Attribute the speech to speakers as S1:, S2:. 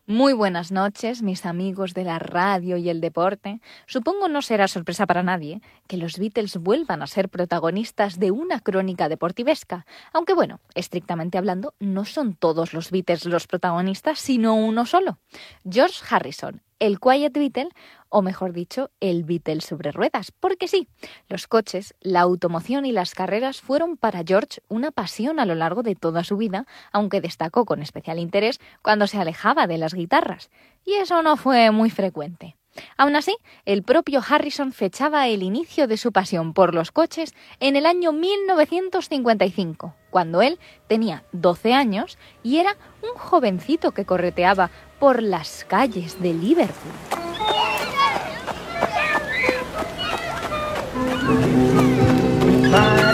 S1: Muy buenas noches, mis amigos de la radio y el deporte. Supongo no será sorpresa para nadie que los Beatles vuelvan a ser protagonistas de una crónica deportivesca. Aunque bueno, estrictamente hablando, no son todos los Beatles los protagonistas, sino uno solo. George Harrison, el Quiet Beatle, o mejor dicho, el Beatle sobre ruedas. Porque sí, los coches, la automoción y las carreras fueron para George una pasión a lo largo de toda su vida, aunque destacó con especial interés cuando se alejaba de las guitarras. Y eso no fue muy frecuente. Aún así, el propio Harrison fechaba el inicio de su pasión por los coches en el año 1955, cuando él tenía 12 años y era un jovencito que correteaba por las calles de Liverpool.